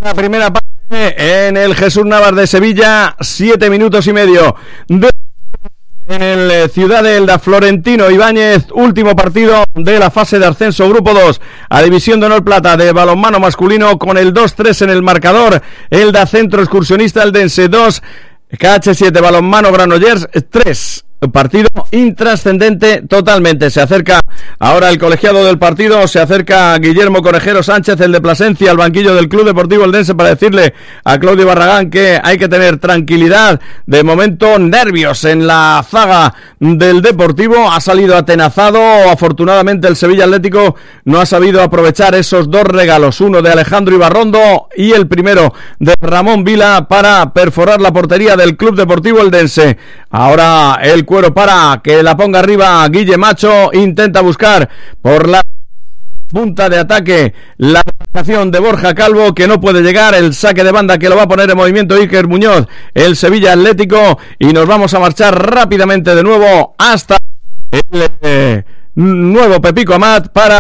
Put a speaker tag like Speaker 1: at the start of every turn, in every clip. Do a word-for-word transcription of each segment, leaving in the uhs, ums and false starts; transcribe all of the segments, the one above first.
Speaker 1: La primera parte en el Jesús Navas de Sevilla, siete minutos y medio de... en el Ciudad de Elda, Florentino Ibáñez, último partido de la fase de ascenso grupo dos a División de Honor Plata de balonmano masculino, con el dos tres en el marcador. Elda Centro Excursionista Eldense dos, K H siete balonmano Granollers tres. Partido intrascendente totalmente. Se acerca ahora el colegiado del partido, se acerca Guillermo Corejero Sánchez, el de Plasencia, al banquillo del Club Deportivo Eldense, para decirle a Claudio Barragán que hay que tener tranquilidad. De momento, nervios en la zaga del Deportivo. Ha salido atenazado. Afortunadamente, el Sevilla Atlético no ha sabido aprovechar esos dos regalos, uno de Alejandro Ibarrondo y el primero de Ramón Vila, para perforar la portería del Club Deportivo Eldense. Ahora el cuero para que la ponga arriba Guille Macho, intenta buscar por la punta de ataque la marcación de Borja Calvo, que no puede llegar, el saque de banda que lo va a poner en movimiento Iker Muñoz, el Sevilla Atlético, y nos vamos a marchar rápidamente de nuevo hasta el eh, nuevo Pepico Amat para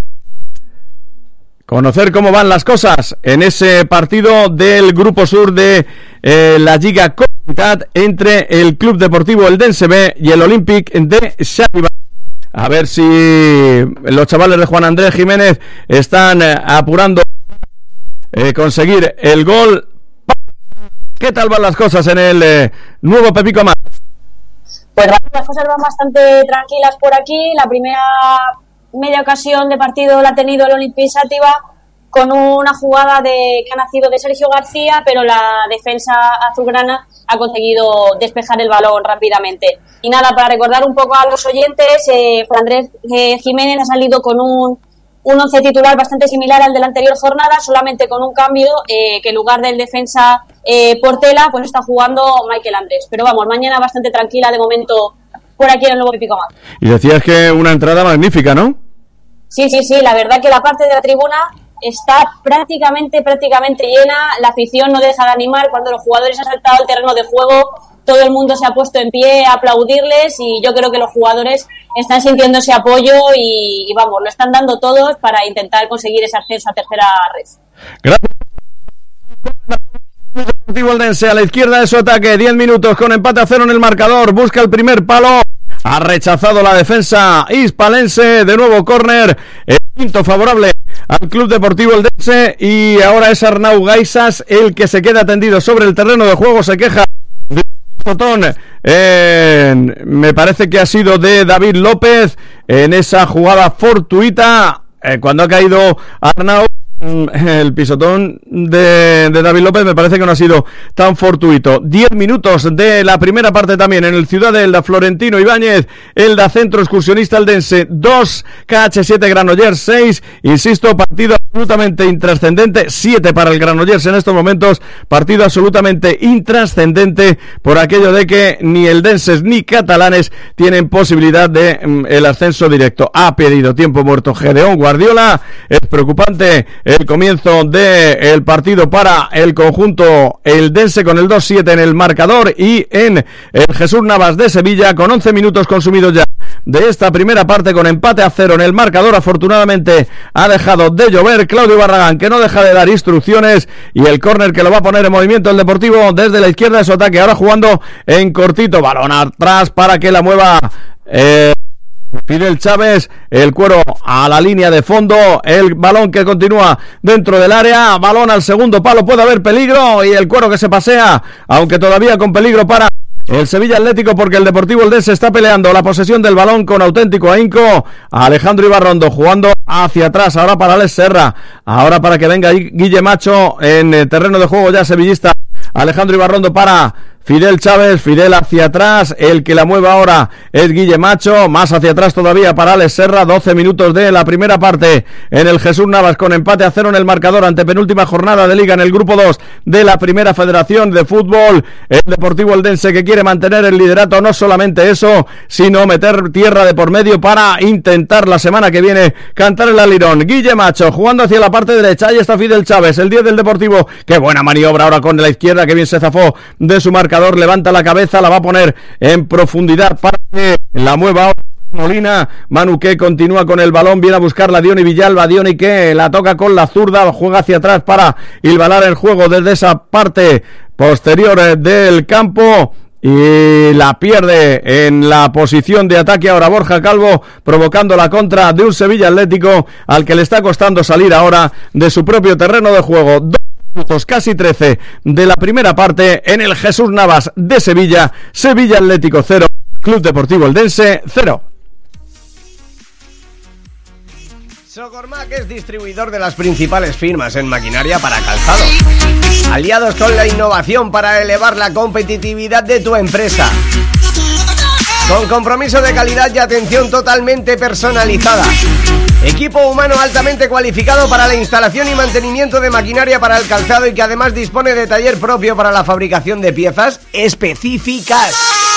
Speaker 1: conocer cómo van las cosas en ese partido del Grupo Sur de eh, la Liga Comunitat entre el Club Deportivo Eldense B y el Olympic de Xàtiva. A ver si los chavales de Juan Andrés Jiménez están eh, apurando eh, conseguir el gol. ¿Qué tal van las cosas en el eh, nuevo Pepico Amat?
Speaker 2: Pues las cosas van bastante tranquilas por aquí. La primera media ocasión de partido la ha tenido el Olympic Xàtiva, con una jugada de, que ha nacido de Sergio García, pero la defensa azulgrana ha conseguido despejar el balón rápidamente. Y nada, para recordar un poco a los oyentes, eh, Juan Andrés eh, Jiménez ha salido con un, un once titular bastante similar al de la anterior jornada, solamente con un cambio, eh, que en lugar del defensa eh, Portela, pues está jugando Michael Andrés. Pero vamos, mañana bastante tranquila de momento por aquí en el nuevo Pepico Amat.
Speaker 1: Y decías que una entrada magnífica, ¿no?
Speaker 2: Sí, sí, sí, la verdad que la parte de la tribuna está prácticamente, prácticamente llena. La afición no deja de animar. Cuando los jugadores han saltado al terreno de juego, todo el mundo se ha puesto en pie a aplaudirles, y yo creo que los jugadores están sintiendo ese apoyo y, y vamos, lo están dando todos para intentar conseguir ese ascenso a tercera red.
Speaker 1: Gracias. Deportivo Eldense a la izquierda de su ataque, diez minutos con empate a cero en el marcador, busca el primer palo, ha rechazado la defensa hispalense, de nuevo córner, el quinto favorable al Club Deportivo Eldense, y ahora es Arnau Gaisas el que se queda tendido sobre el terreno de juego. Se queja de botón, eh, me parece que ha sido de David López en esa jugada fortuita, eh, cuando ha caído Arnau. El pisotón de, de David López me parece que no ha sido tan fortuito. Diez minutos de la primera parte también en el Ciudad de Elda. Florentino Ibáñez, Elda Centro Excursionista Eldense dos, K H siete Granollers seis. Insisto, partido absolutamente intrascendente, siete para el Granollers en estos momentos, partido absolutamente intrascendente por aquello de que ni eldenses ni catalanes tienen posibilidad de mm, el ascenso directo. Ha pedido tiempo muerto Gedeón Guardiola. Es preocupante el comienzo del partido para el conjunto eldense, con el dos siete en el marcador, y en el Jesús Navas de Sevilla, con once minutos consumidos ya de esta primera parte, con empate a cero en el marcador. Afortunadamente ha dejado de llover Claudio Barragán, que no deja de dar instrucciones, y el córner que lo va a poner en movimiento el Deportivo desde la izquierda de su ataque, ahora jugando en cortito, balón atrás para que la mueva eh, Fidel Chávez, el cuero a la línea de fondo, el balón que continúa dentro del área, balón al segundo palo, puede haber peligro, y el cuero que se pasea, aunque todavía con peligro para el Sevilla Atlético, porque el Deportivo Eldense está peleando la posesión del balón con auténtico ahínco. Alejandro Ibarrondo jugando hacia atrás, ahora para Alex Serra, ahora para que venga Guille Macho en el terreno de juego ya sevillista. Alejandro Ibarrondo para Fidel Chávez, Fidel hacia atrás, el que la mueve ahora es Guille Macho, más hacia atrás todavía para Alex Serra. Doce minutos de la primera parte en el Jesús Navas, con empate a cero en el marcador, ante penúltima jornada de Liga en el Grupo dos de la Primera Federación de Fútbol. El Deportivo Eldense, que quiere mantener el liderato, no solamente eso, sino meter tierra de por medio para intentar la semana que viene cantar el alirón. Guille Macho jugando hacia la parte derecha, ahí está Fidel Chávez, el diez del Deportivo. Qué buena maniobra ahora con la izquierda, que bien se zafó de su marca. Levanta la cabeza, la va a poner en profundidad para que la mueva ahora Molina, Manu que continúa con el balón, viene a buscarla Diony Villalba, Diony que la toca con la zurda, juega hacia atrás para hilvanar el juego desde esa parte posterior del campo y la pierde en la posición de ataque ahora Borja Calvo, provocando la contra de un Sevilla Atlético al que le está costando salir ahora de su propio terreno de juego. Dos minutos, casi trece de la primera parte en el Jesús Navas de Sevilla, Sevilla Atlético cero, Club Deportivo Eldense cero.
Speaker 3: Sogormac es distribuidor de las principales firmas en maquinaria para calzado. Aliados con la innovación para elevar la competitividad de tu empresa. Con compromiso de calidad y atención totalmente personalizada. Equipo humano altamente cualificado para la instalación y mantenimiento de maquinaria para el calzado y que además dispone de taller propio para la fabricación de piezas específicas.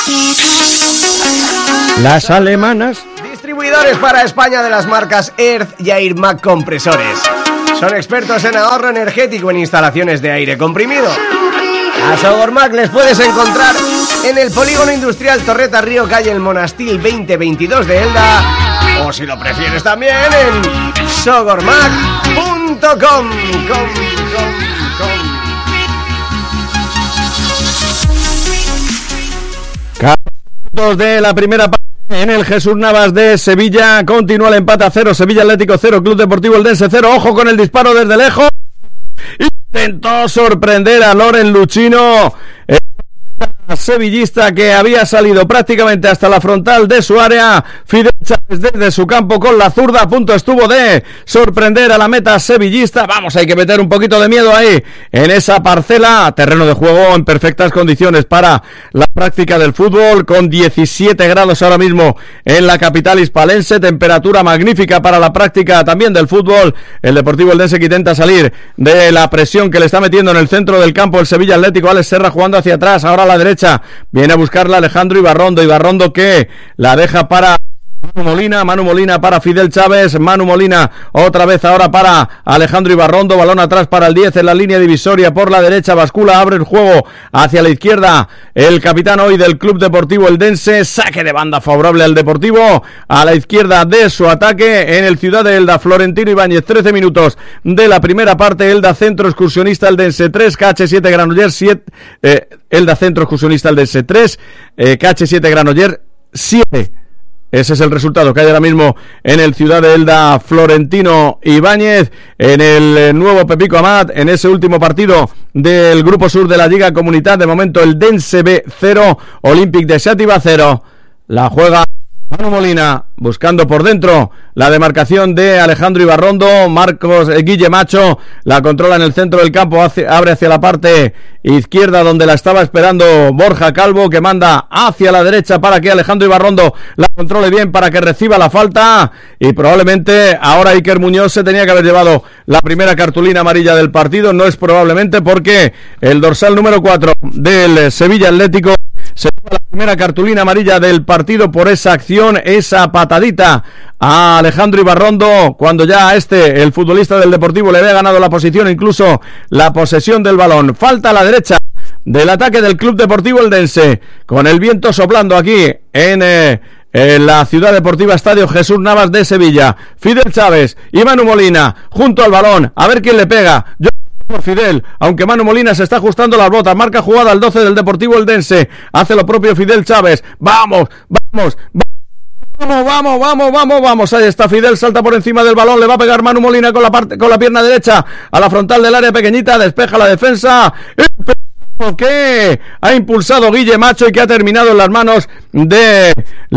Speaker 1: Las alemanas.
Speaker 3: Distribuidores para España de las marcas Earth y Airmac Compresores. Son expertos en ahorro energético en instalaciones de aire comprimido. A Sogormac les puedes encontrar en el Polígono Industrial Torreta Río, calle El Monastil veinte veintidós de Elda, o si lo prefieres también en sogormac punto com. com, com, com.
Speaker 1: Dos de la primera parte en el Jesús Navas de Sevilla. Continúa el empate a cero, Sevilla Atlético cero, Club Deportivo Eldense cero. Ojo con el disparo desde lejos. Intentó sorprender a Loren Luchino, el sevillista que había salido prácticamente hasta la frontal de su área. Fidel Chávez desde su campo con la zurda, a punto estuvo de sorprender a la meta sevillista. Vamos, hay que meter un poquito de miedo ahí en esa parcela. Terreno de juego en perfectas condiciones para la práctica del fútbol, con diecisiete grados ahora mismo en la capital hispalense, temperatura magnífica para la práctica también del fútbol. El Deportivo Eldense que intenta salir de la presión que le está metiendo en el centro del campo el Sevilla Atlético. Alex Serra jugando hacia atrás, ahora a la derecha viene a buscarla Alejandro Ibarrondo, Ibarrondo que la deja para Manu Molina, Manu Molina para Fidel Chávez, Manu Molina otra vez ahora para Alejandro Ibarrondo, balón atrás para el diez en la línea divisoria por la derecha, bascula, abre el juego hacia la izquierda, el capitán hoy del Club Deportivo Eldense, saque de banda favorable al Deportivo, a la izquierda de su ataque en el Ciudad de Elda, Florentino Ibáñez, trece minutos de la primera parte, Elda Centro Excursionista Eldense tres, K H siete Granollers siete, eh, Elda Centro Excursionista Eldense tres, eh, K H siete Granollers siete. Ese es el resultado que hay ahora mismo en el Ciudad de Elda. Florentino Ibáñez en el nuevo Pepico Amat, en ese último partido del Grupo Sur de la Liga Comunidad. De momento el Dense B cero, Olympic de Xàtiva cero. La juega Manu Molina buscando por dentro la demarcación de Alejandro Ibarrondo. Marcos eh, Guille Macho la controla en el centro del campo, hace, abre hacia la parte izquierda donde la estaba esperando Borja Calvo, que manda hacia la derecha para que Alejandro Ibarrondo la controle bien, para que reciba la falta, y probablemente ahora Iker Muñoz se tenía que haber llevado la primera cartulina amarilla del partido. No es probablemente, porque el dorsal número cuatro del Sevilla Atlético se lleva la primera cartulina amarilla del partido por esa acción, esa patadita a Alejandro Ibarrondo, cuando ya a este, el futbolista del Deportivo, le había ganado la posición, incluso la posesión del balón. Falta a la derecha del ataque del Club Deportivo Eldense, con el viento soplando aquí en... Eh, en la Ciudad Deportiva Estadio Jesús Navas de Sevilla. Fidel Chávez y Manu Molina junto al balón, a ver quién le pega. Yo por Fidel, aunque Manu Molina se está ajustando las botas. Marca jugada al doce del Deportivo Eldense, hace lo propio Fidel Chávez. Vamos, vamos, vamos, vamos, vamos, vamos, vamos. Ahí está Fidel, salta por encima del balón, le va a pegar Manu Molina con la parte, con la pierna derecha a la frontal del área pequeñita, despeja la defensa. Que ha impulsado Guille Macho y que ha terminado en las manos de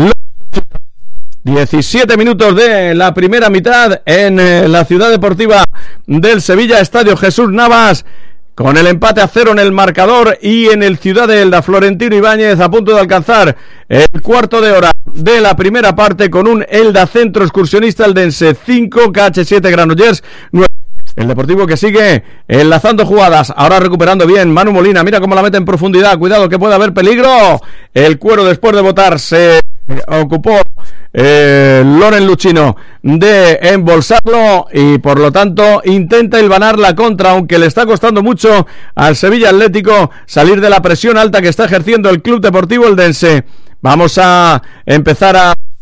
Speaker 1: diecisiete minutos de la primera mitad en eh, la Ciudad Deportiva del Sevilla, Estadio Jesús Navas, con el empate a cero en el marcador, y en el Ciudad de Elda, Florentino Ibáñez a punto de alcanzar el cuarto de hora de la primera parte, con un Elda Centro Excursionista Eldense cinco, K H siete Granollers nueve. El Deportivo que sigue enlazando jugadas, ahora recuperando bien Manu Molina, mira cómo la mete en profundidad, cuidado que puede haber peligro. El cuero, después de botar, se ocupó eh, Loren Luchino de embolsarlo, y por lo tanto intenta hilvanar la contra, aunque le está costando mucho al Sevilla Atlético salir de la presión alta que está ejerciendo el Club Deportivo Eldense. Vamos a empezar a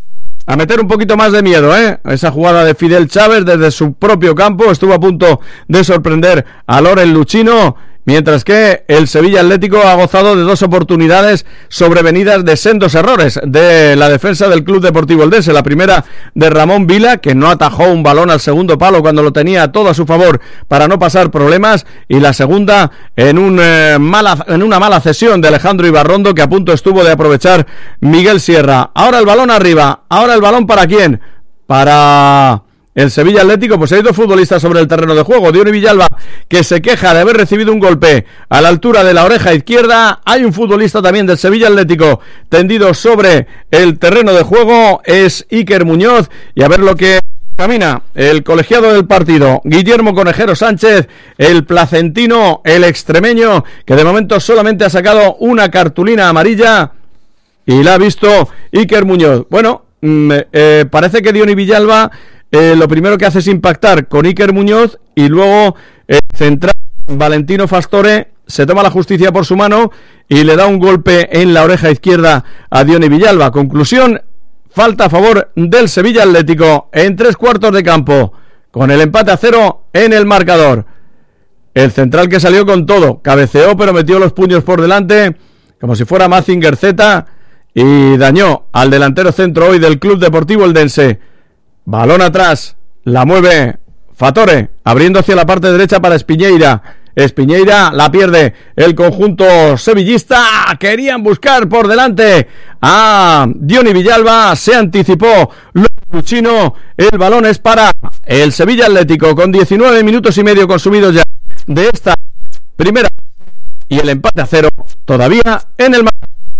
Speaker 1: a meter un poquito más de miedo, ¿eh? Esa jugada de Fidel Chávez desde su propio campo estuvo a punto de sorprender a Loren Luchino, mientras que el Sevilla Atlético ha gozado de dos oportunidades sobrevenidas de sendos errores de la defensa del Club Deportivo Eldense. La primera de Ramón Vila, que no atajó un balón al segundo palo cuando lo tenía todo a su favor para no pasar problemas, y la segunda en, un, eh, mala, en una mala cesión de Alejandro Ibarrondo, que a punto estuvo de aprovechar Miguel Sierra. Ahora el balón arriba, ahora el balón ¿para quién? Para el Sevilla Atlético. Pues hay dos futbolistas sobre el terreno de juego. Diony Villalba, que se queja de haber recibido un golpe a la altura de la oreja izquierda. Hay un futbolista también del Sevilla Atlético tendido sobre el terreno de juego, es Iker Muñoz, y a ver lo que camina el colegiado del partido, Guillermo Conejero Sánchez, el placentino, el extremeño, que de momento solamente ha sacado una cartulina amarilla y la ha visto Iker Muñoz. Bueno, eh, parece que Diony Villalba Eh, lo primero que hace es impactar con Iker Muñoz, y luego el eh, central Valentino Fastore se toma la justicia por su mano y le da un golpe en la oreja izquierda a Diony Villalba. Conclusión, falta a favor del Sevilla Atlético en tres cuartos de campo, con el empate a cero en el marcador. El central, que salió con todo, cabeceó pero metió los puños por delante como si fuera Mazinger Z y dañó al delantero centro hoy del Club Deportivo Eldense. Balón atrás, la mueve Fatore, abriendo hacia la parte derecha para Espiñeira. Espiñeira la pierde el conjunto sevillista. Querían buscar por delante a Diony Villalba, se anticipó Luchino. El balón es para el Sevilla Atlético, con diecinueve minutos y medio consumidos ya de esta primera, y el empate a cero todavía en el...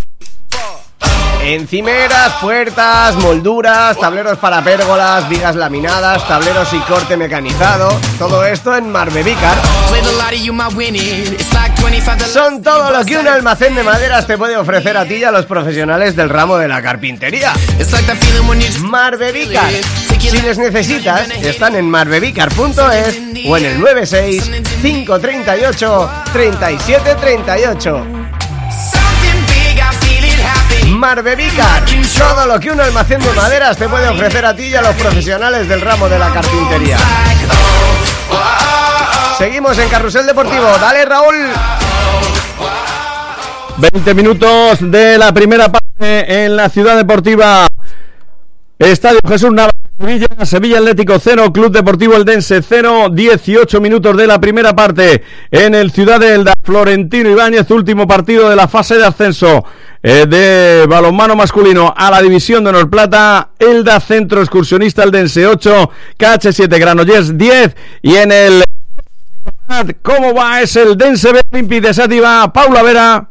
Speaker 3: Encimeras, puertas, molduras, tableros para pérgolas, vigas laminadas, tableros y corte mecanizado. Todo esto en Marbevicar. Son todo lo que un almacén de maderas te puede ofrecer a ti y a los profesionales del ramo de la carpintería. Marbevicar. Si les necesitas, están en marbevicar punto es o en el nueve seis, cinco tres ocho, tres siete tres ocho. Marbevicar, todo lo que un almacén de maderas te puede ofrecer a ti y a los profesionales del ramo de la carpintería. Seguimos en Carrusel Deportivo, dale Raúl.
Speaker 1: veinte minutos de la primera parte en la Ciudad Deportiva. Estadio Jesús Navas, Sevilla, Sevilla Atlético cero, Club Deportivo Eldense cero, dieciocho minutos de la primera parte en el Ciudad de Elda. Florentino Ibáñez, último partido de la fase de ascenso eh, de balonmano masculino a la División de Honor Plata. Elda Centro Excursionista Eldense ocho, K H siete Granollers diez, y en el... ¿Cómo va? Es el Eldense B Olympic de Sátiva, Paula Vera.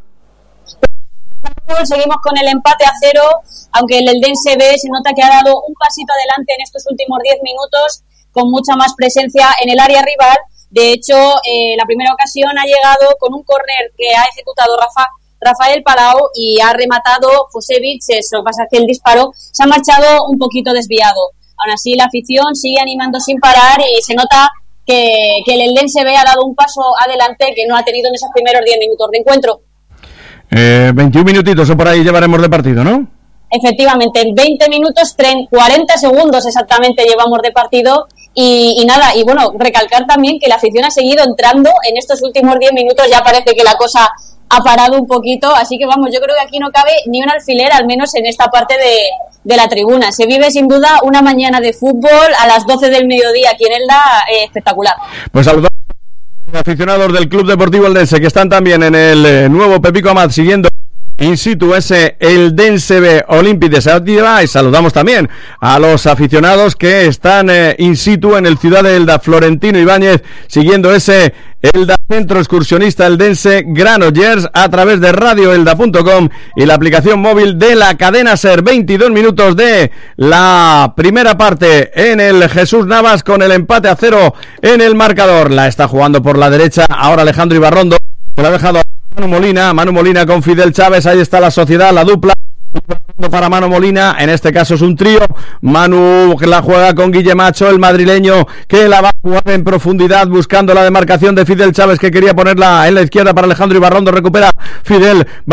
Speaker 2: Seguimos con el empate a cero, aunque el Eldense B se nota que ha dado un pasito adelante en estos últimos diez minutos, con mucha más presencia en el área rival. De hecho, eh, la primera ocasión ha llegado con un córner que ha ejecutado Rafa, Rafael Palau y ha rematado Josevich. Lo que pasa es que el disparo se ha marchado un poquito desviado. Aún así, la afición sigue animando sin parar y se nota que, que el Eldense B ha dado un paso adelante que no ha tenido en esos primeros diez minutos de encuentro.
Speaker 1: Eh, veintiún minutitos o por ahí llevaremos de partido, ¿no?
Speaker 2: Efectivamente, en veinte minutos, cuarenta segundos exactamente llevamos de partido y, y nada, y bueno, recalcar también que la afición ha seguido entrando en estos últimos diez minutos, ya parece que la cosa ha parado un poquito, así que vamos, yo creo que aquí no cabe ni un alfiler, al menos en esta parte de, de la tribuna. Se vive sin duda una mañana de fútbol a las doce del mediodía aquí en Elda, eh, espectacular.
Speaker 1: Pues saludamos a los aficionados del Club Deportivo Eldense, que están también en el eh, nuevo Pepico Amat siguiendo in situ ese Eldense B Olympic de Sátiva, y saludamos también a los aficionados que están eh, in situ en el Ciudad de Elda, Florentino Ibáñez, siguiendo ese Elda Centro Excursionista Eldense Granollers a través de radio elda punto com y la aplicación móvil de la cadena SER. veintidós minutos de la primera parte en el Jesús Navas, con el empate a cero en el marcador. La está jugando por la derecha ahora Alejandro Ibarrondo, que lo ha dejado Manu Molina, Manu Molina con Fidel Chávez. Ahí está la sociedad, la dupla para Manu Molina, en este caso es un trío. Manu que la juega con Guille Macho, el madrileño, que la va a jugar en profundidad buscando la demarcación de Fidel Chávez, que quería ponerla en la izquierda para Alejandro Ibarrondo. Recupera Fidel, va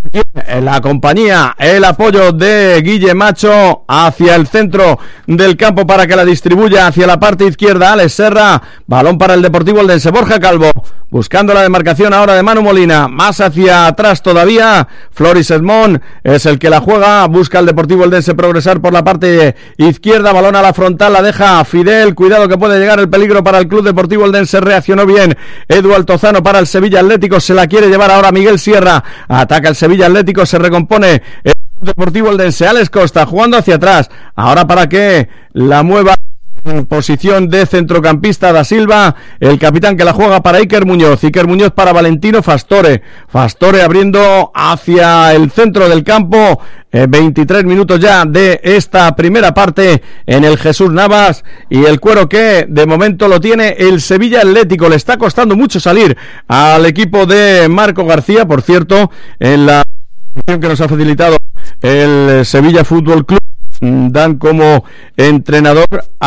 Speaker 1: la compañía, el apoyo de Guille Macho hacia el centro del campo para que la distribuya hacia la parte izquierda. Alex Serra, balón para el Deportivo Eldense. Borja Calvo buscando la demarcación ahora de Manu Molina, más hacia atrás todavía. Floris Edmond es el que la juega, busca el Deportivo Eldense progresar por la parte izquierda, balón a la frontal, la deja Fidel, cuidado que puede llegar el peligro para el Club Deportivo Eldense. Reaccionó bien Edu Altozano para el Sevilla Atlético, se la quiere llevar ahora Miguel Sierra, ataca el Sevilla Atlético, se recompone el Deportivo Eldense. Alex Costa jugando hacia atrás, ahora para que la mueva en posición de centrocampista Da Silva, el capitán que la juega para Iker Muñoz, Iker Muñoz para Valentino Fastore, Fastore abriendo hacia el centro del campo. eh, veintitrés minutos ya de esta primera parte en el Jesús Navas, y el cuero que de momento lo tiene el Sevilla Atlético. Le está costando mucho salir al equipo de Marco García, por cierto, en la que nos ha facilitado el Sevilla Fútbol Club dan como entrenador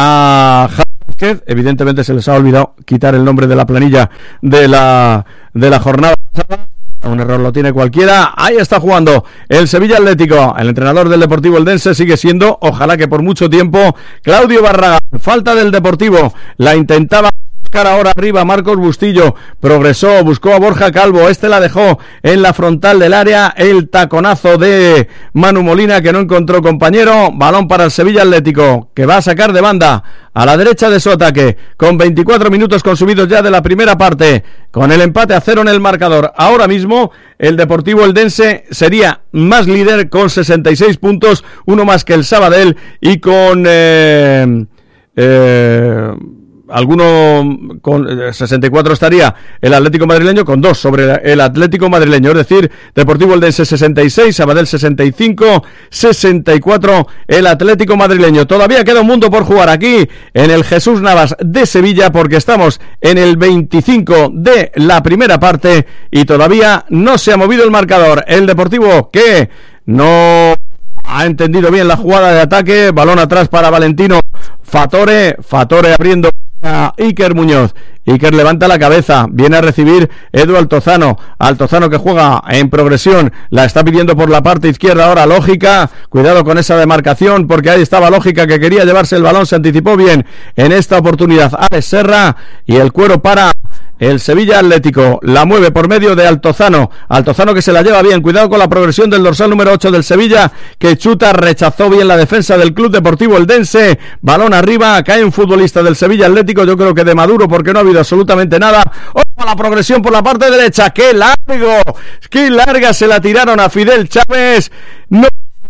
Speaker 1: a Javier Vázquez. Evidentemente se les ha olvidado quitar el nombre de la planilla de la de la jornada pasada. Un error lo tiene cualquiera. Ahí está jugando el Sevilla Atlético. El entrenador del Deportivo Eldense sigue siendo, ojalá que por mucho tiempo, Claudio Barragán. Falta del Deportivo, la intentaba buscar ahora arriba Marcos Bustillo, progresó, buscó a Borja Calvo, este la dejó en la frontal del área, el taconazo de Manu Molina que no encontró compañero. Balón para el Sevilla Atlético, que va a sacar de banda a la derecha de su ataque, con veinticuatro minutos consumidos ya de la primera parte, con el empate a cero en el marcador. Ahora mismo el Deportivo Eldense sería más líder con sesenta y seis puntos, uno más que el Sabadell, y con eh, eh, alguno con sesenta y cuatro estaría el Atlético Madrileño, con dos sobre el Atlético Madrileño, es decir, Deportivo Eldense sesenta y seis, Sabadell sesenta y cinco, sesenta y cuatro el Atlético Madrileño. Todavía queda un mundo por jugar aquí en el Jesús Navas de Sevilla, porque estamos en el veinticinco de la primera parte y todavía no se ha movido el marcador. El Deportivo que no ha entendido bien la jugada de ataque, balón atrás para Valentino Fatore, Fatore abriendo a Iker Muñoz. Iker levanta la cabeza, viene a recibir Edu Altozano, Altozano que juega en progresión, la está pidiendo por la parte izquierda ahora Lógica, cuidado con esa demarcación porque ahí estaba Lógica que quería llevarse el balón, se anticipó bien en esta oportunidad Alex Serra, y el cuero para el Sevilla Atlético, la mueve por medio de Altozano, Altozano que se la lleva bien, cuidado con la progresión del dorsal número ocho del Sevilla, que chuta, rechazó bien la defensa del Club Deportivo Eldense, balón arriba, cae un futbolista del Sevilla Atlético, yo creo que de Maduro porque no ha habido absolutamente nada. ¡Oh, la progresión por la parte derecha! ¡Qué largo! ¡Qué larga! Se la tiraron a Fidel Chávez, no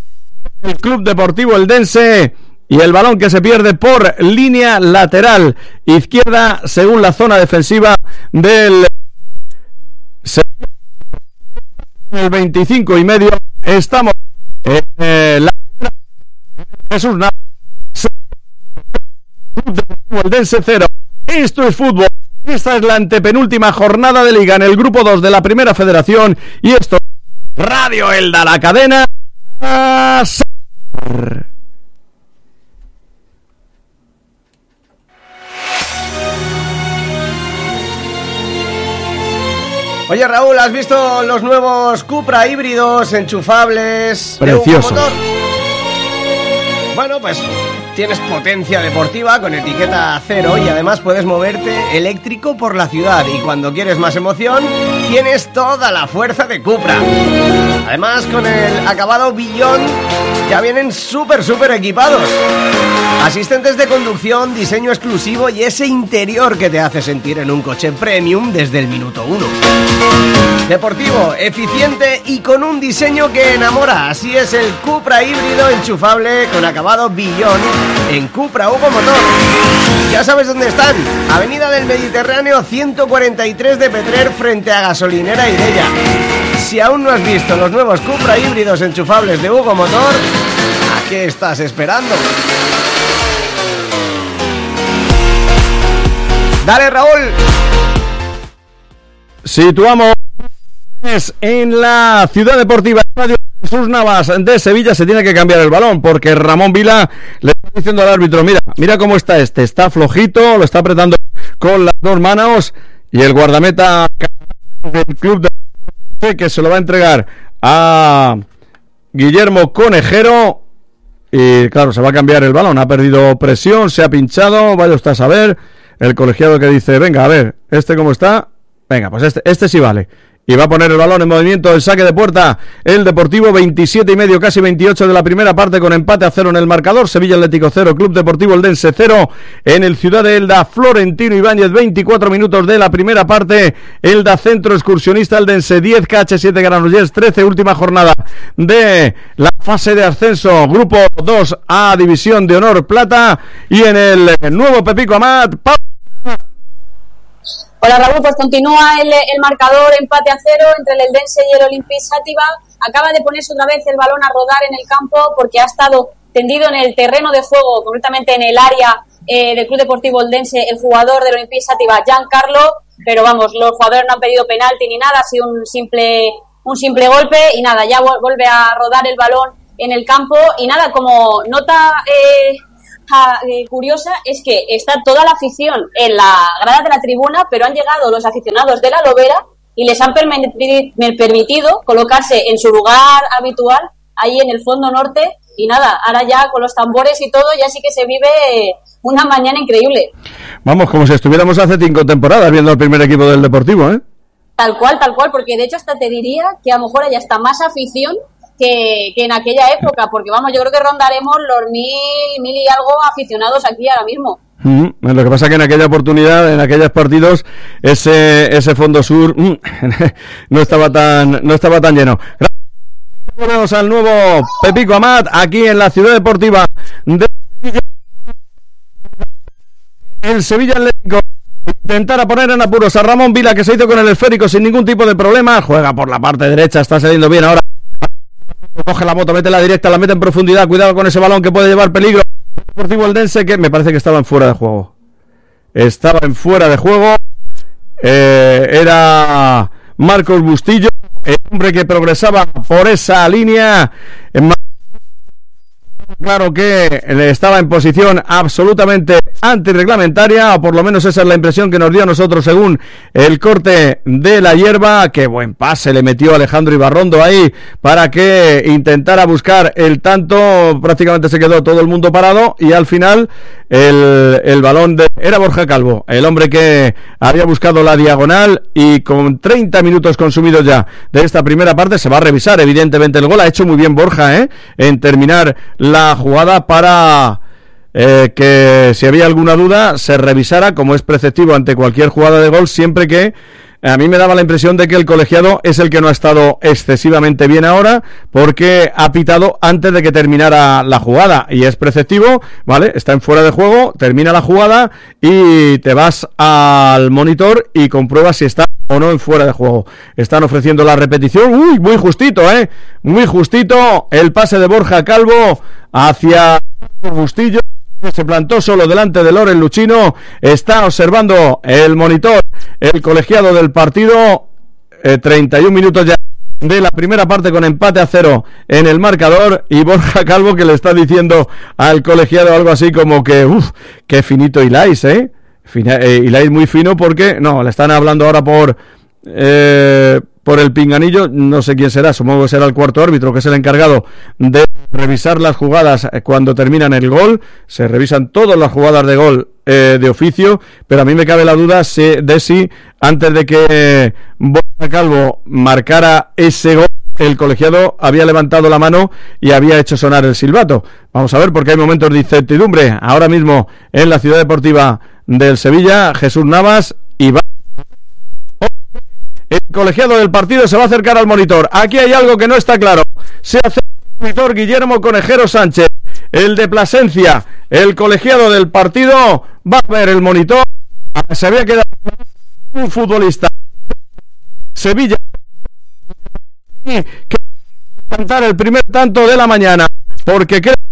Speaker 1: el Club Deportivo Eldense. Y el balón que se pierde por línea lateral izquierda, según la zona defensiva del el veinticinco y medio. Estamos en eh, la Jesús Navas, Eldense cero. Esto es fútbol. Esta es la antepenúltima jornada de liga en el grupo dos de la Primera Federación. Y esto es Radio Elda, la cadena.
Speaker 3: Oye, Raúl, ¿has visto los nuevos Cupra híbridos enchufables?
Speaker 1: Precioso.
Speaker 3: Bueno, pues tienes potencia deportiva con etiqueta cero y además puedes moverte eléctrico por la ciudad, y cuando quieres más emoción tienes toda la fuerza de Cupra. Además, con el acabado Beyond ya vienen súper súper equipados. Asistentes de conducción, diseño exclusivo y ese interior que te hace sentir en un coche premium desde el minuto uno. Deportivo, eficiente y con un diseño que enamora. Así es el Cupra híbrido enchufable con acabado Beyond en Cupra Hugo Motor. Ya sabes dónde están. Avenida del Mediterráneo ciento cuarenta y tres de Petrer, frente a Gasolinera Ireya. Si aún no has visto los nuevos Cupra híbridos enchufables de Hugo Motor, ¿a qué estás esperando? Dale, Raúl.
Speaker 1: Situamos en la ciudad deportiva Radio Jesús Navas de Sevilla. Se tiene que cambiar el balón porque Ramón Vila le está diciendo al árbitro: mira, mira cómo está este, está flojito, lo está apretando con las dos manos, y el guardameta del club de que se lo va a entregar a Guillermo Conejero. Y claro, se va a cambiar el balón. Ha perdido presión, se ha pinchado. Vaya usted a saber. El colegiado que dice, venga, a ver, ¿este cómo está? Venga, pues este, este sí vale. Y va a poner el balón en movimiento, el saque de puerta, el Deportivo, veintisiete y medio, casi veintiocho de la primera parte, con empate a cero en el marcador. Sevilla Atlético cero, Club Deportivo Eldense cero, en el Ciudad de Elda, Florentino Ibáñez, veinticuatro minutos de la primera parte. Elda Centro Excursionista Eldense diez, K H siete Granollers trece, última jornada de la fase de ascenso, grupo dos a División de Honor Plata. Y en el nuevo Pepico Amat, pa-
Speaker 2: Hola Raúl, pues continúa el, el marcador, empate a cero entre el Eldense y el Olympique Sátiva. Acaba de ponerse otra vez el balón a rodar en el campo porque ha estado tendido en el terreno de juego, concretamente en el área eh, del Club Deportivo Eldense, el jugador del Olympique Sátiva, Giancarlo, pero vamos, los jugadores no han pedido penalti ni nada, ha sido un simple, un simple golpe y nada, ya vuelve a rodar el balón en el campo y nada, como nota... Eh, Eh, curiosa es que está toda la afición en la grada de la tribuna, pero han llegado los aficionados de la Lobera y les han permiti- permitido colocarse en su lugar habitual, ahí en el fondo norte, y nada, ahora ya con los tambores y todo, ya sí que se vive una mañana increíble.
Speaker 1: Vamos, como si estuviéramos hace cinco temporadas viendo al primer equipo del Deportivo, ¿eh?
Speaker 2: Tal cual, tal cual, porque de hecho hasta te diría que a lo mejor hay hasta más afición Que, que en aquella época, porque vamos, yo creo que rondaremos los mil, mil y algo aficionados aquí ahora mismo.
Speaker 1: Mm, lo que pasa que en aquella oportunidad, en aquellos partidos, ese ese fondo sur mm, no estaba tan no estaba tan lleno. Volvemos al nuevo Pepico Amat aquí en la Ciudad Deportiva de Sevilla. El Sevilla Atlético intentará poner en apuros a Ramón Vila, que se hizo con el esférico sin ningún tipo de problema. Juega por la parte derecha, está saliendo bien ahora. Coge la moto, mete la directa, la mete en profundidad. Cuidado con ese balón que puede llevar peligro. Deportivo Eldense, que me parece que estaba en fuera de juego. Estaba en fuera de juego. Eh, era Marcos Bustillo, el hombre que progresaba por esa línea. Claro que estaba en posición absolutamente antirreglamentaria, o por lo menos esa es la impresión que nos dio a nosotros según el corte de la hierba. Qué buen pase le metió Alejandro Ibarrondo ahí para que intentara buscar el tanto. Prácticamente se quedó todo el mundo parado y al final el, el balón de... era Borja Calvo, el hombre que había buscado la diagonal, y con treinta minutos consumidos ya de esta primera parte se va a revisar evidentemente el gol. Ha hecho muy bien Borja ¿eh? en terminar la jugada para eh, que si había alguna duda se revisara, como es preceptivo ante cualquier jugada de gol, siempre que a mí me daba la impresión de que el colegiado es el que no ha estado excesivamente bien ahora, porque ha pitado antes de que terminara la jugada, y es preceptivo, ¿vale? Está en fuera de juego, termina la jugada y te vas al monitor y compruebas si está o no en fuera de juego. Están ofreciendo la repetición. Uy, muy justito, ¿eh? Muy justito el pase de Borja Calvo hacia Bustillo. Se plantó solo delante de Loren Luchino. Está observando el monitor el colegiado del partido. eh, treinta y un minutos ya de la primera parte, con empate a cero en el marcador, y Borja Calvo que le está diciendo al colegiado algo así como que uff, qué finito Ilais, ¿eh? Fina, eh, Ilais muy fino, porque no, le están hablando ahora por eh, por el pinganillo, no sé quién será, supongo que será el cuarto árbitro, que es el encargado de revisar las jugadas cuando terminan el gol. Se revisan todas las jugadas de gol eh, de oficio, pero a mí me cabe la duda si, de si antes de que Borja Calvo marcara ese gol, el colegiado había levantado la mano y había hecho sonar el silbato. Vamos a ver, porque hay momentos de incertidumbre ahora mismo en la Ciudad Deportiva del Sevilla. Jesús Navas y va... el colegiado del partido se va a acercar al monitor. Aquí hay algo que no está claro. Se acerca al monitor Guillermo Conejero Sánchez, el de Plasencia. El colegiado del partido va a ver el monitor. Se había quedado un futbolista Sevilla que cantar el primer tanto de la mañana, porque creo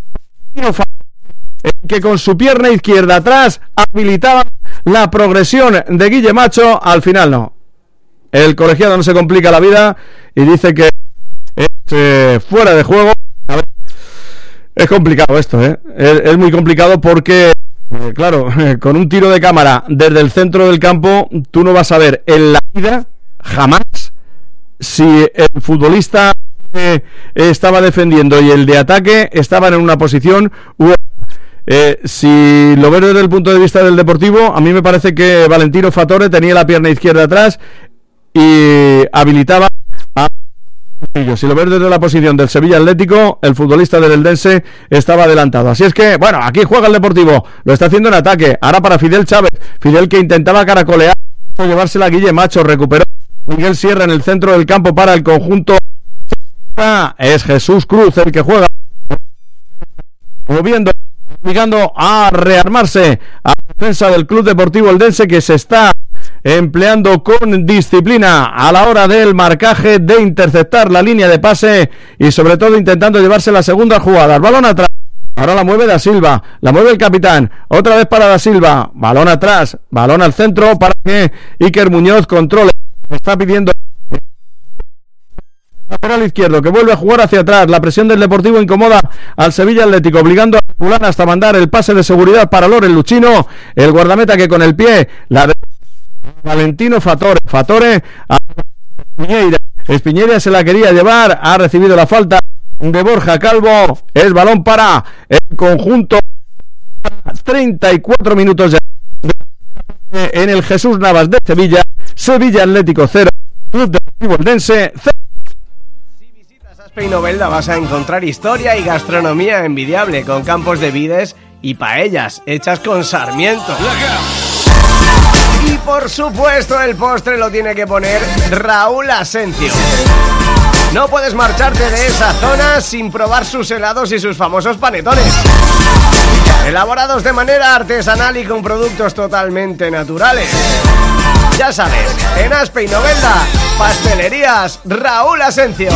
Speaker 1: que con su pierna izquierda atrás habilitaba la progresión de Guille Macho. Al final no. El colegiado no se complica la vida y dice que es eh, fuera de juego. A ver, es complicado esto, ¿eh? Es, es muy complicado porque, eh, claro, eh, con un tiro de cámara desde el centro del campo, tú no vas a ver en la vida, jamás, si el futbolista eh, estaba defendiendo y el de ataque estaban en una posición u otra. Eh, si lo veo desde el punto de vista del Deportivo, a mí me parece que Valentino Fatore tenía la pierna izquierda atrás y habilitaba a... Si lo ves desde la posición del Sevilla Atlético, el futbolista del Eldense estaba adelantado. Así es que, bueno, aquí juega el Deportivo, lo está haciendo en ataque, ahora para Fidel Chávez, Fidel que intentaba caracolear, llevársela a Guille Macho, recuperó Miguel Sierra en el centro del campo para el conjunto. Es Jesús Cruz el que juega, moviendo, obligando a rearmarse a la defensa del Club Deportivo Eldense, que se está empleando con disciplina a la hora del marcaje, de interceptar la línea de pase y sobre todo intentando llevarse la segunda jugada. El balón atrás, ahora la mueve Da Silva, la mueve el capitán, otra vez para Da Silva, balón atrás, balón al centro para que Iker Muñoz controle. Está pidiendo lateral izquierdo que vuelve a jugar hacia atrás. La presión del Deportivo incomoda al Sevilla Atlético, obligando a Culán hasta mandar el pase de seguridad para Loren Luchino, el guardameta que con el pie la de Valentino Fatore, Fatore a Espiñeira, Espiñeira se la quería llevar, ha recibido la falta de Borja Calvo, es balón para el conjunto. Treinta y cuatro minutos ya en el Jesús Navas de Sevilla. Sevilla Atlético cero, Club Deportivo Eldense cero.
Speaker 3: Si visitas Aspe y Novelda vas a encontrar historia y gastronomía envidiable, con campos de vides y paellas hechas con sarmiento. Y por supuesto el postre lo tiene que poner Raúl Asencio. No puedes marcharte de esa zona sin probar sus helados y sus famosos panetones, elaborados de manera artesanal y con productos totalmente naturales. Ya sabes, en Aspe y Novelda, pastelerías Raúl Asencio.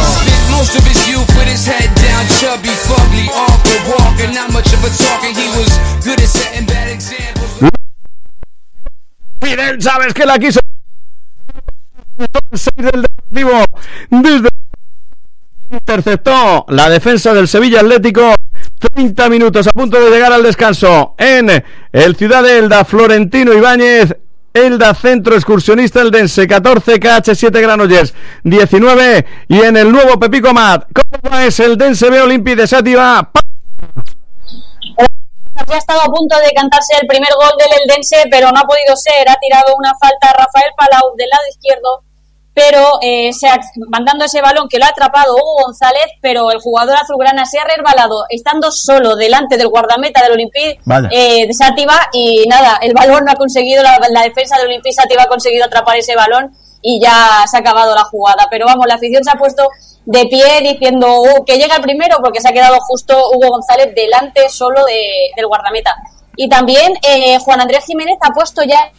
Speaker 1: Fidel, sabes que la quiso seis del Deportivo, desde interceptó la defensa del Sevilla Atlético. Treinta minutos a punto de llegar al descanso en el Ciudad de Elda. Florentino Ibáñez, Elda Centro Excursionista Eldense catorce, K H siete Granollers diecinueve. Y en el nuevo Pepico Amat, ¿cómo va ese Eldense B Olympique de Sátiva?
Speaker 2: Ya ha estado a punto de cantarse el primer gol del Eldense, pero no ha podido ser. Ha tirado una falta a Rafael Palau del lado izquierdo, pero eh, se ha, mandando ese balón que lo ha atrapado Hugo González, pero el jugador azulgrana se ha resbalado estando solo delante del guardameta del Olympique eh, de Sátiva, y nada, el balón no ha conseguido, la, la defensa del Olympique Sátiva ha conseguido atrapar ese balón y ya se ha acabado la jugada. Pero vamos, la afición se ha puesto de pie diciendo uh, que llega el primero, porque se ha quedado justo Hugo González delante solo de, del guardameta. Y también eh, Juan Andrés Jiménez ha puesto ya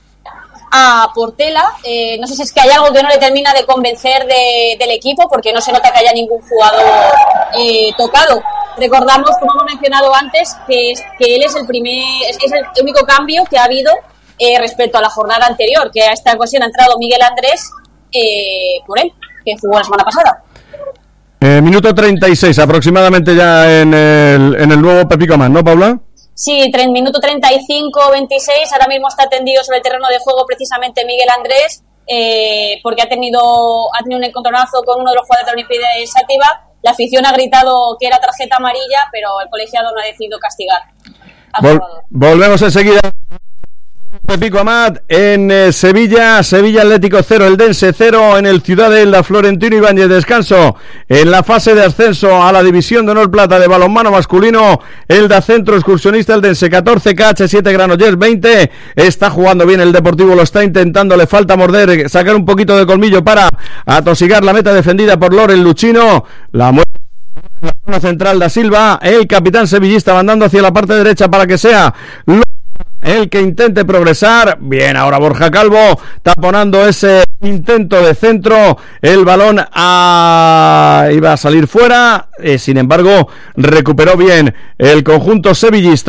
Speaker 2: a Portela. Eh, no sé si es que hay algo que no le termina de convencer de, del equipo, porque no se nota que haya ningún jugador eh, tocado. Recordamos, como hemos mencionado antes, que, es, que él es el primer, es, es el único cambio que ha habido eh, respecto a la jornada anterior, que a esta ocasión ha entrado Miguel Andrés eh, por él, que jugó la semana pasada.
Speaker 1: Eh, minuto treinta y seis aproximadamente ya en el, en el nuevo Pepico Amat, ¿no, Paula?
Speaker 2: Sí, tre- minuto treinta y cinco veintiséis, ahora mismo está tendido sobre el terreno de juego precisamente Miguel Andrés, eh, porque ha tenido ha tenido un encontronazo con uno de los jugadores de la Olympique de Sátiva. La afición ha gritado que era tarjeta amarilla, pero el colegiado no ha decidido castigar al
Speaker 1: Vol-
Speaker 2: jugador.
Speaker 1: Volvemos enseguida. Pepico Amat en eh, Sevilla, Sevilla Atlético cero, Eldense cero en el Ciudad de Elda. Florentino Ibáñez, descanso en la fase de ascenso a la División de Honor Plata de balonmano masculino. Elda Centro Excursionista Eldense catorce, K H siete Granollers veinte. Está jugando bien el Deportivo, lo está intentando, le falta morder, sacar un poquito de colmillo para atosigar la meta defendida por Loren Luchino. La mueve en la zona central Da Silva, el capitán sevillista mandando hacia la parte derecha para que sea el que intente progresar. Bien, ahora Borja Calvo taponando ese intento de centro. El balón a... iba a salir fuera, eh, sin embargo recuperó bien el conjunto sevillista.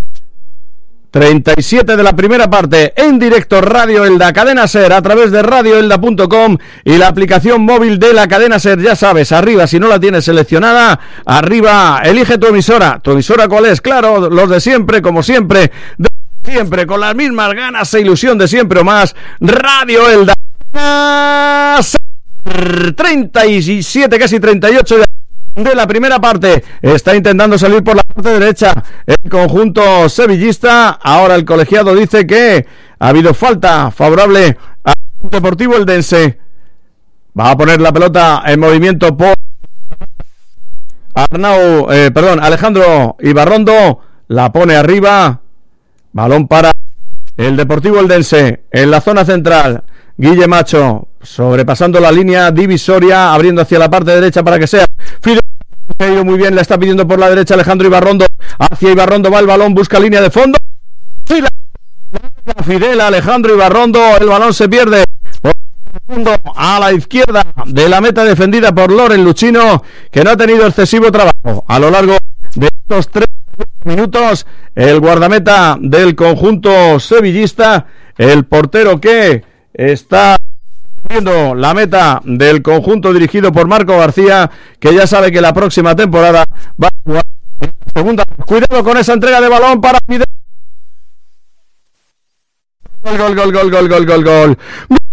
Speaker 1: treinta y siete de la primera parte en directo, Radio Elda, Cadena Ser, a través de radio elda punto com y la aplicación móvil de la Cadena Ser. Ya sabes, arriba, si no la tienes seleccionada, arriba elige tu emisora. ¿Tu emisora cuál es? Claro, los de siempre, como siempre, de siempre, con las mismas ganas e ilusión de siempre o más. Radio Elda. treinta y siete, casi treinta y ocho de la primera parte. Está intentando salir por la parte derecha el conjunto sevillista. Ahora el colegiado dice que ha habido falta favorable al Deportivo Eldense. Va a poner la pelota en movimiento por Arnau, eh, perdón, Alejandro Ibarrondo. La pone arriba. Balón para el Deportivo Eldense en la zona central. Guille Macho sobrepasando la línea divisoria, abriendo hacia la parte derecha para que sea Fidel. Ha ido muy bien, la está pidiendo por la derecha Alejandro Ibarrondo. Hacia Ibarrondo va el balón, busca línea de fondo. Fidel, Alejandro Ibarrondo, el balón se pierde a la izquierda de la meta defendida por Loren Luchino, que no ha tenido excesivo trabajo a lo largo de estos tres minutos. El guardameta del conjunto sevillista, el portero que está viendo la meta del conjunto dirigido por Marco García, que ya sabe que la próxima temporada va a jugar en la segunda. Cuidado con esa entrega de balón para Fidel. Gol, gol, gol, gol, gol, gol, gol, gol.